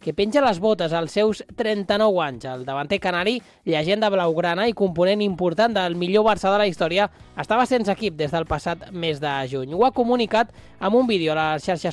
que penja les botes als seus 39 anys. El davanter canari, llegenda blaugrana i component important del millor Barça de la història, estava sense equip des del passat mes de juny. Ho ha comunicat amb un vídeo a les xarxes